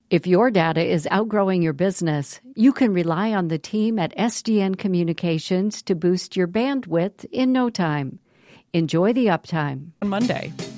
If your data is outgrowing your business, you can rely on the team at SDN Communications to boost your bandwidth in no time. Enjoy the uptime. On Monday.